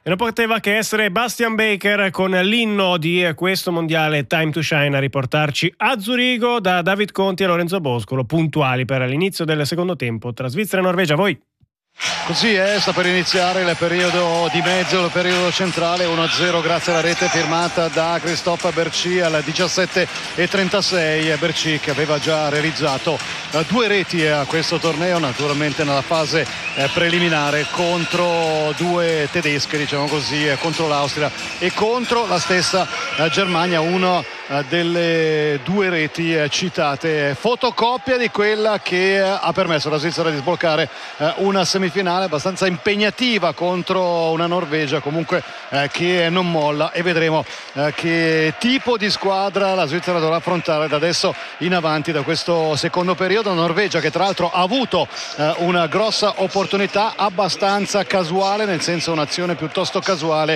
E non poteva che essere Bastian Baker con l'inno di questo mondiale Time to Shine a riportarci a Zurigo da David Conti e Lorenzo Boscolo, puntuali per l'inizio del secondo tempo tra Svizzera e Norvegia. Voi? Così sta per iniziare il periodo di mezzo, il periodo centrale, 1-0 grazie alla rete firmata da Christophe Berchi al 17:36. Berchi che aveva già realizzato 2 reti a questo torneo, naturalmente nella fase preliminare contro 2 tedesche, diciamo così, contro l'Austria e contro la stessa Germania, una delle 2 reti citate, fotocopia di quella che ha permesso alla Svizzera di sbloccare una semifinale abbastanza impegnativa contro una Norvegia comunque che non molla, e vedremo che tipo di squadra la Svizzera dovrà affrontare da adesso in avanti, da questo secondo periodo. Norvegia che tra l'altro ha avuto una grossa opportunità abbastanza casuale, nel senso un'azione piuttosto casuale,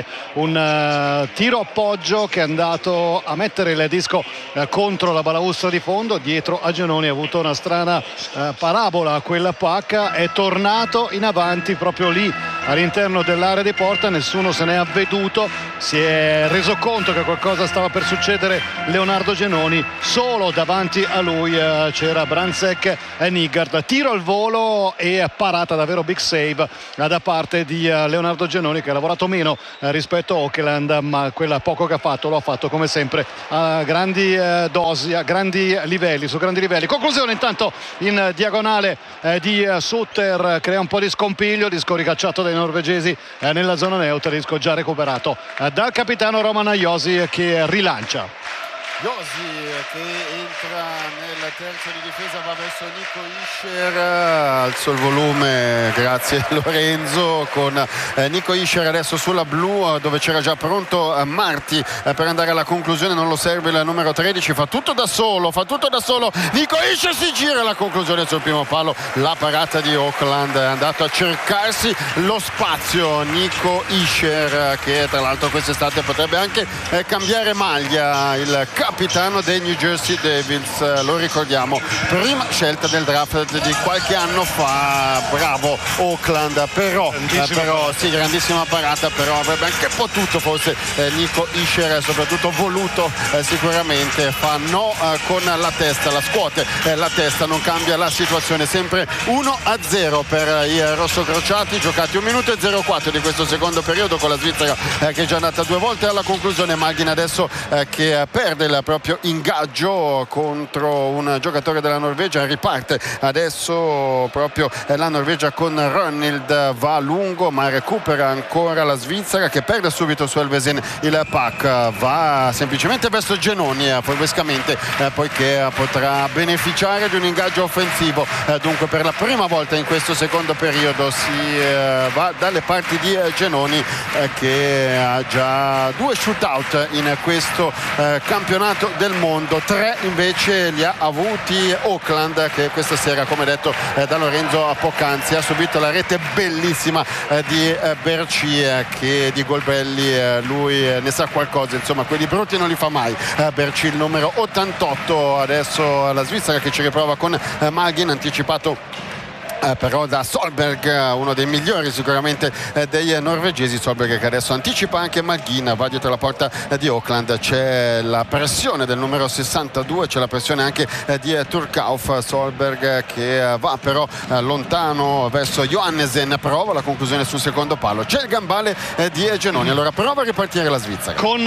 un tiro appoggio che è andato a mettere il disco contro la balaustra di fondo, dietro a Giannoni ha avuto una strana parabola quella pacca, è tornato in avanti proprio lì all'interno dell'area di porta, nessuno se n'è avveduto, si è reso conto che qualcosa stava per succedere Leonardo Giannoni, solo davanti a lui c'era Brandtzek e Nygaard, tiro al volo e parata, davvero big save da parte di Leonardo Giannoni, che ha lavorato meno rispetto a Åkerland, ma quella poco che ha fatto lo ha fatto come sempre a grandi dosi, a grandi livelli, su grandi livelli. Conclusione intanto in diagonale di Sutter, crea un po' di scompiglio, disco ricacciato dai norvegesi nella zona neutra, disco già recuperato dal capitano Roman Josi che rilancia. Josi che entra nel terzo di difesa, va verso Nico Hischer, alzo il volume, grazie Lorenzo, con Nico Hischer adesso sulla blu dove c'era già pronto Marti per andare alla conclusione, non lo serve il numero 13, fa tutto da solo, Nico Hischer si gira alla conclusione sul primo palo, la parata di Åkerland, è andato a cercarsi lo spazio Nico Hischer, che tra l'altro quest'estate potrebbe anche cambiare maglia, il capitano dei New Jersey Devils, lo ricordiamo, prima scelta del draft di qualche anno fa, bravo Åkerland, però sì, grandissima parata, però avrebbe anche potuto forse Nico Hischer, soprattutto voluto sicuramente, fa no con la testa, la scuote la testa, non cambia la situazione, sempre 1-0 per i rossocrociati, giocati 1 minuto e 04 di questo secondo periodo, con la Svizzera che è già andata 2 volte alla conclusione. Malgin adesso che perde il proprio ingaggio contro un giocatore della Norvegia, riparte adesso proprio la Norvegia con Rønnild, va a lungo ma recupera ancora la Svizzera che perde subito su Elvesen il puck, va semplicemente verso Giannoni furbescamente poiché potrà beneficiare di un ingaggio offensivo, dunque per la prima volta in questo secondo periodo si va dalle parti di Giannoni che ha già 2 shootout in questo campionato del mondo, 3 invece li ha avuti Åkerland, che questa sera, come detto da Lorenzo poc'anzi, ha subito la rete bellissima di Berchi, che di gol belli lui ne sa qualcosa, insomma quelli brutti non li fa mai. Berchi, il numero 88, adesso la Svizzera che ci riprova con Malgin, anticipato però da Solberg, uno dei migliori sicuramente dei norvegesi. Solberg che adesso anticipa anche Malgin, va dietro la porta di Åkerland, c'è la pressione del numero 62, c'è la pressione anche di Turkauf. Solberg che va però lontano verso Johannesen, prova la conclusione sul secondo palo, c'è il gambale di Giannoni, allora prova a ripartire la Svizzera con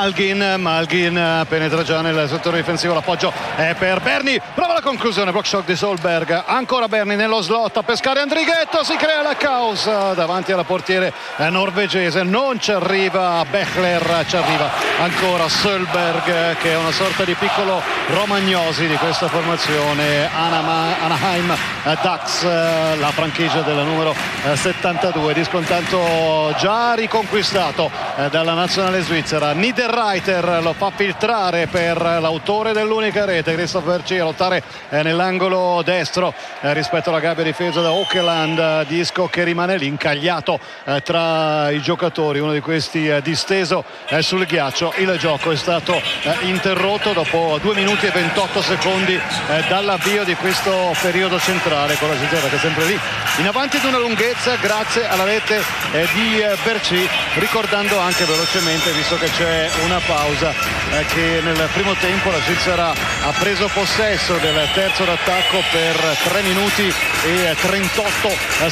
Malgin penetra già nel settore difensivo, l'appoggio è per Berni, prova la conclusione, block shot di Solberg, ancora Berni nello slot a pescare Andrighetto, si crea la caos davanti alla portiere norvegese, non ci arriva Bechler, ci arriva ancora Solberg che è una sorta di piccolo Romagnosi di questa formazione Anaheim Ducks, la franchigia della numero 72, disco intanto già riconquistato dalla nazionale svizzera. Niederreiter lo fa filtrare per l'autore dell'unica rete, Christophe Berchi, a lottare nell'angolo destro rispetto alla gabbia difesa da Åkerland, disco che rimane lì incagliato tra i giocatori, uno di questi disteso sul ghiaccio. Il gioco è stato interrotto dopo 2 minuti e 28 secondi dall'avvio di questo periodo centrale, con la Svizzera che è sempre lì in avanti di una lunghezza grazie alla rete di Berchi, ricordando anche velocemente, visto che c'è una pausa, che nel primo tempo la Svizzera ha preso possesso del terzo d'attacco per 3 minuti e 38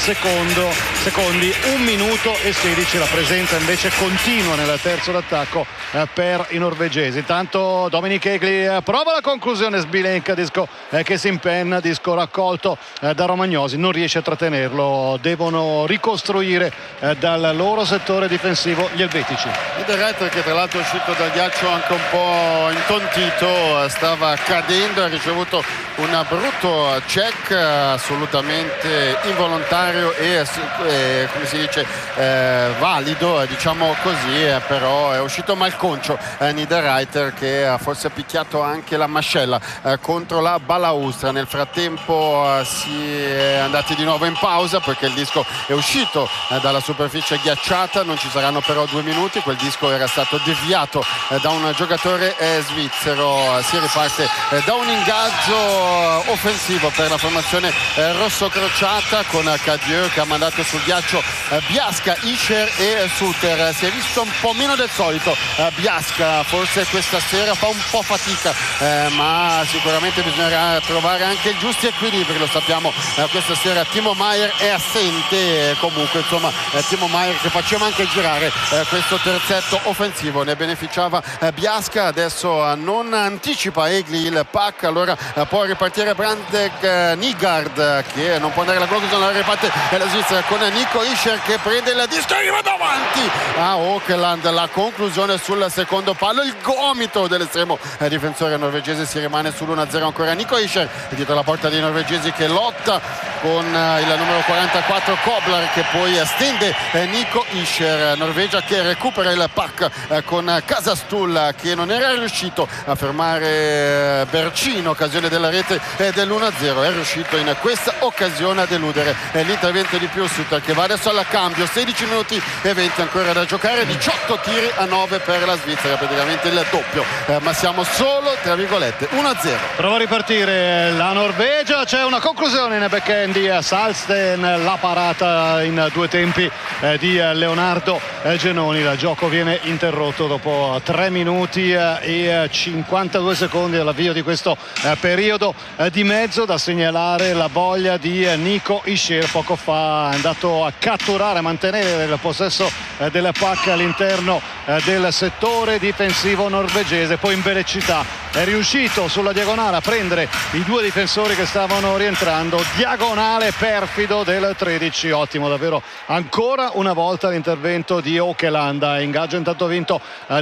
secondi, 1 minuto e 16 la presenza invece continua nel terzo d'attacco per i norvegesi. Tanto Dominic Egli prova la conclusione, Sbilenka, disco che si impenna, disco raccolto da Romagnosi, non riesce a trattenerlo, devono ricostruire dal loro settore difensivo gli elvetici. Niederreiter, che tra l'altro è uscito dal ghiaccio anche un po' intontito, stava cadendo, ha ricevuto un brutto check assolutamente involontario e come si dice valido, diciamo così, però è uscito malconcio Niederreiter, che ha forse picchiato anche la mascella contro la balaustra. Nel frattempo si è andati di nuovo in pausa perché il disco è uscito dalla superficie ghiacciata, non ci saranno però 2 minuti, quel disco era stato deviato da un giocatore svizzero. Si riparte da un ingaggio offensivo per la formazione rosso-crociata, con Cadieux che ha mandato sul ghiaccio Biasca, Ischer e Suter. Si è visto un po' meno del solito Biasca, forse questa sera fa un po' fatica, ma sicuramente bisognerà trovare anche i giusti equilibri. Lo sappiamo, questa sera Timo Maier è assente, comunque insomma Timo Maier che faceva anche girare questo terzetto offensivo, ne beneficiava Biasca. Adesso non anticipa Egli il pack, allora può ripartire Brandeg Nygard, che non può andare alla conclusione, riparte la Svizzera con Nico Ischer che prende il disco e arriva davanti a Åkerland. La conclusione sul secondo palo, il gomito dell'estremo difensore norvegese, si rimane sull'1-0 ancora. Nico Ischer dietro la porta dei norvegesi che lotta con il numero 44 Koblar, che poi stende Nico Ischer. Norvegia che recupera il pack con Kasastul, che non era riuscito a fermare Berchi in occasione della rete dell'1-0, è riuscito in questa occasione a deludere l'intervento di Piusut, che va adesso al cambio. 16 minuti e 20 ancora da giocare, 18 tiri a 9 per la Svizzera, praticamente il doppio, ma siamo solo tra virgolette 1-0. Prova a ripartire la Norvegia, c'è una conclusione in backhand di Salsten, la parata in 2 tempi di Leonardo Genoni. Il gioco viene interrotto dopo 3 minuti e 52 secondi dall'avvio di questo periodo di mezzo. Da segnalare la voglia di Nico Ischer, poco fa è andato a catturare, a mantenere il possesso del pack all'interno del settore difensivo norvegese, poi in velocità è riuscito sulla diagonale a prendere i 2 difensori che stavano rientrando, diagonale perfido del 13, ottimo davvero ancora una volta l'intervento di Åkerland. Ingaggio intanto vinto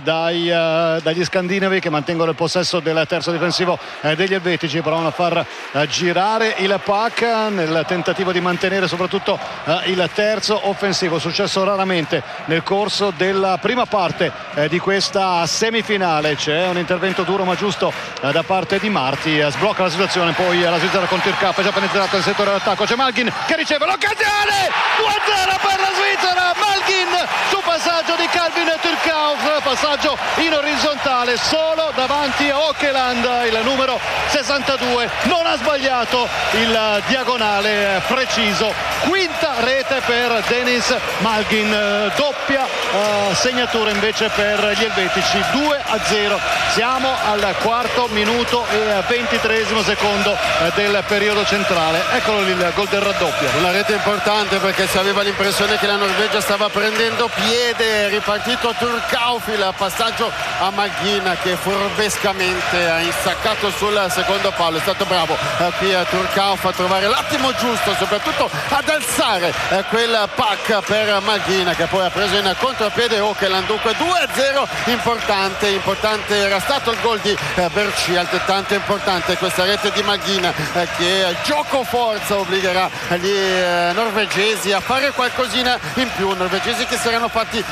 dagli scandinavi, che mantengono il possesso del terzo difensivo degli elvetici, provano a far girare il pack nel tentativo di mantenere soprattutto il terzo offensivo. Successo raramente nel corso della prima parte di questa semifinale. C'è un intervento duro ma giusto da parte di Marti, sblocca la situazione, poi la Svizzera con Tyrkap è già penetrato nel settore d'attacco, c'è Malgin che riceve l'occasione, 2-0 per la Svizzera. Malgin su passaggio di Calvin Tyrkap, passaggio in orizzontale solo davanti a Åkerland, il numero 62 non ha sbagliato il diagonale preciso. Quinta rete per Denis Malgin, doppia segnatura invece per gli elvetici, 2-0. Siamo al quarto minuto e 23esimo secondo del periodo centrale. Eccolo lì il gol del raddoppio. Una rete importante perché si aveva l'impressione che la Norvegia stava prendendo piede. È ripartito Tyrkap, il passaggio a Malgin che furbescamente ha insaccato sul secondo palo. È stato bravo qui a Tyrkap a trovare l'attimo giusto, soprattutto ad alzare sfruttare quel pack per Malghin, che poi ha preso in contropiede Okeland. Dunque 2-0, importante era stato il gol di Berchi, altrettanto importante questa rete di Malghin che gioco forza obbligherà gli norvegesi a fare qualcosina in più, norvegesi che si erano fatti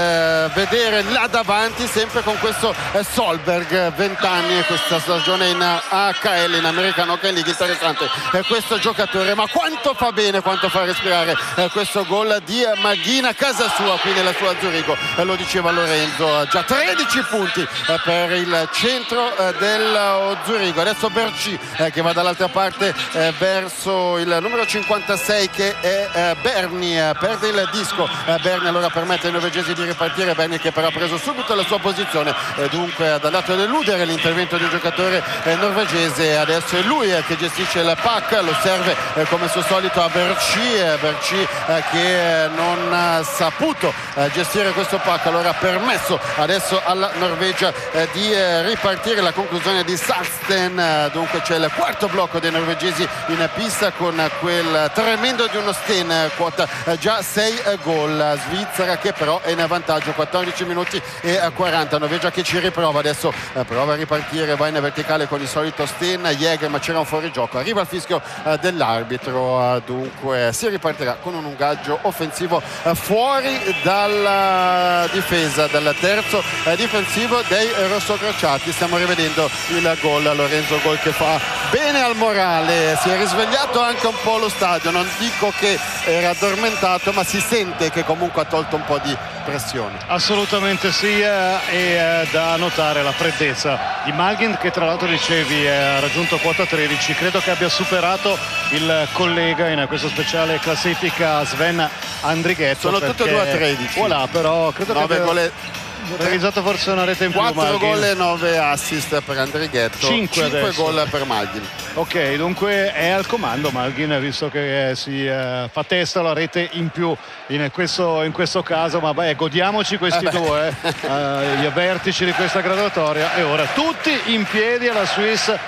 vedere là davanti sempre con questo Solberg, 20 anni e questa stagione in AHL, in American Hockey League. Interessante questo giocatore, ma quanto fa bene, quanto fa respirare questo gol di Malghin a casa sua, qui nella sua Zurigo. Lo diceva Lorenzo, già 13 punti per il centro del Zurigo. Adesso Berchi che va dall'altra parte verso il numero 56 che è Berni, perde il disco Berni, allora permette ai norvegesi di ripartire. Berni che però ha preso subito la sua posizione e dunque ha andato ad eludere l'intervento di un giocatore norvegese. Adesso è lui che gestisce il pack, lo serve come suo solito a Berchi che non ha saputo gestire questo pack, allora ha permesso adesso alla Norvegia di ripartire. La conclusione di Sarsten, dunque c'è il quarto blocco dei norvegesi in pista con quel tremendo di uno Sten, quota già 6 gol. Svizzera che però è in vantaggio, 14 minuti e 40. Norvegia che ci riprova, adesso prova a ripartire, va in verticale con il solito Sten, Jäger, ma c'era un fuorigioco, arriva il fischio dell'arbitro, dunque si ripartirà con un ungaggio offensivo fuori dalla difesa, dal terzo difensivo dei rossocrociati. Stiamo rivedendo il gol, Lorenzo, gol che fa bene al morale, si è risvegliato anche un po' lo stadio, non dico che era addormentato, ma si sente che comunque ha tolto un po' di pressione. Assolutamente sì, e da notare la freddezza di Malghin, che tra l'altro dicevi ha raggiunto quota 13, credo che abbia superato il collega in questo speciale classifica Sven Andrighetto. Sono tutte e due a 13. Voilà, però credo 9 che gol, realizzato forse una rete in più. 4 gol e 9 assist per Andrighetto, 5 gol per Malghin. Ok, dunque è al comando Malghin, visto che si fa testa alla rete in più in questo caso, ma godiamoci questi due, gli vertici di questa graduatoria. E ora tutti in piedi alla Swiss